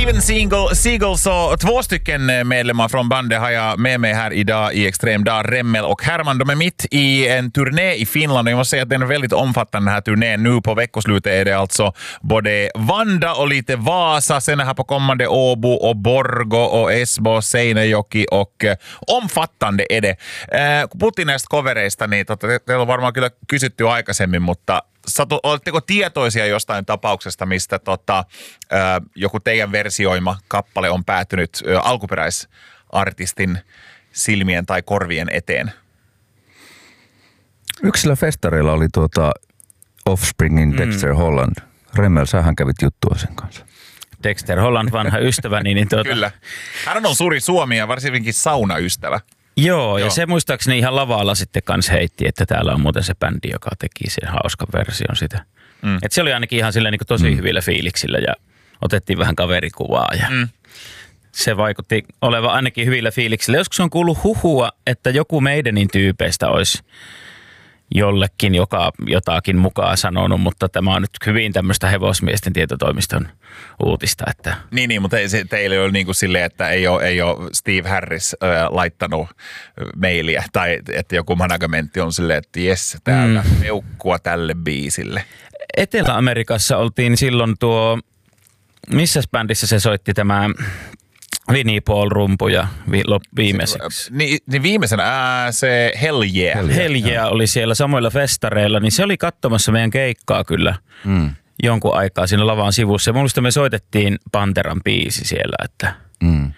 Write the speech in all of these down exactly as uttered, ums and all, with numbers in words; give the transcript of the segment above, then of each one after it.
Steven Seagal, Seagal så två stycken medlemmar från bandet har jag med mig här idag i Extrem Dag, Remmel och Herman. De är mitt i en turné i Finland och jag måste säga att den är väldigt omfattande, den här turnén. Nu på veckoslutet är det alltså både Vanda och lite Vasa, sen är här på kommande Åbo och Borgo och Esbo, Seinäjoki och äh, omfattande är det. Äh, puhuttiin näistä kovereista, niin totta, teillä on varmaan kyllä kysytty aikaisemmin, mutta Satu, oletteko tietoisia jostain tapauksesta, mistä tota, ö, joku teidän versioima kappale on päätynyt ö, alkuperäisartistin silmien tai korvien eteen? Yksillä festareilla oli tuota Offspringin Dexter mm. Holland. Remmel, sähän kävit juttua sen kanssa. Dexter Holland, vanha ystäväni. Niin tuota... Kyllä. Hän on suuri Suomi ja varsinkin saunaystävä. Joo, ja Joo. se muistaakseni ihan lavalla sitten kans heitti, että täällä on muuten se bändi, joka teki sen hauskan version sitä. Mm. Että se oli ainakin ihan silleen niin kuin tosi mm. hyvillä fiiliksillä ja otettiin vähän kaverikuvaa ja mm. se vaikutti olevan ainakin hyvillä fiiliksillä. Joskus on kuullut huhua, että joku meidänin tyypeistä olisi jollekin joka jotakin mukaan sanonut, mutta tämä on nyt hyvin tämmöistä hevosmiesten tietotoimiston uutista. Että niin, niin, mutta se, teillä ei ole niin kuin silleen, että ei ole, ei ole Steve Harris äh, laittanut mailia tai että joku managamentti on silleen, että jes, täällä mm. meukkua tälle biisille. Etelä-Amerikassa oltiin silloin tuo, missä bändissä se soitti tämä Vinnie Paul rumpuja vi, lop, viimeiseksi. Niin, niin viimeisenä ää, se Hell Yeah. Hell Yeah, Hell yeah oli siellä samoilla festareilla, niin se oli katsomassa meidän keikkaa kyllä mm. jonkun aikaa siinä lavan sivussa. Ja muista me soitettiin Panteran biisi siellä, että mm.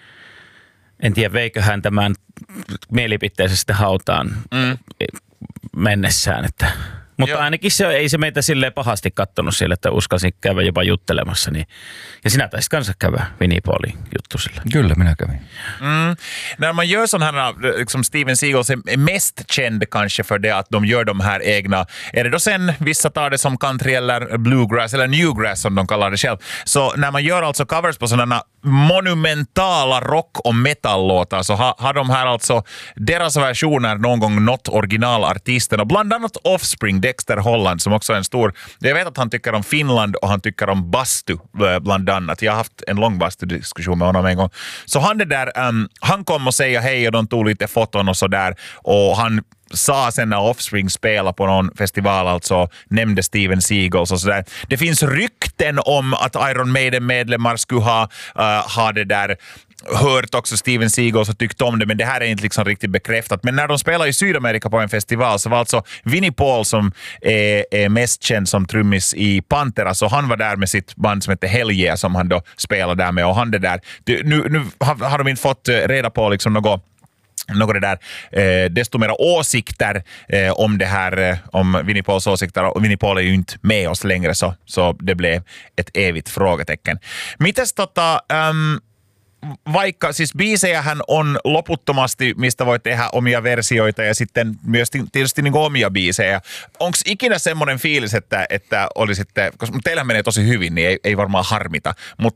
en tiedä veiköhän tämän mielipiteensä sitten hautaan mm. mennessään, että mutta Joo. ainakin se, ei se meitä silleen pahasti kattonut siellä, että uskalsin käydä jopa juttelemassa. Niin. Ja sinä taisit kanssa käydä Vinnie Paulin juttu sillä. Kyllä, minä kävin. Mm. När man gör sån här, liksom Steven Seagal är mest känd kanske för det att de gör de här egna, är det då sen vissa tar det som country eller bluegrass eller newgrass som de kallar det själv. Så när man gör alltså covers på sådana monumentala rock- och metal-låtar så har, har de här alltså deras versioner någon gång nått originalartisten och bland annat Offspring, Dexter Holland som också är en stor, jag vet att han tycker om Finland och han tycker om bastu bland annat. Jag har haft en lång bastu-diskussion med honom en gång. Så han det där, um, han kom och säga hej och de tog lite foton och så där och han sa sen när Offspring spelade på någon festival, alltså nämnde Steven Seagal och sådär. Det finns rykten om att Iron Maiden-medlemmar skulle ha, uh, ha det där hört också Steven Seagal och tyckt om det, men det här är inte liksom riktigt bekräftat. Men när de spelade i Sydamerika på en festival så var alltså Vinnie Paul som är, är mest känd som trummis i Pantera, så han var där med sitt band som heter Hell Yeah som han då spelade där med och han det där. Nu, nu har, har de inte fått reda på liksom något något det där, eh, desto mera åsikter eh, om det här, eh, om Vinnie Pauls åsikter, och Vinnie Paul är ju inte med oss längre så, så det blev ett evigt frågetecken. Mites tota, um, vaikka siis biisejähän on loputtomasti, mistä voi tehdä omia versioita ja sitten myös tietysti niin kuin omia biisejä. Onko ikinä semmoinen fiilis, että, että olisitte, koska teillä menee tosi hyvin, niin ei, ei varmaan harmita, mutta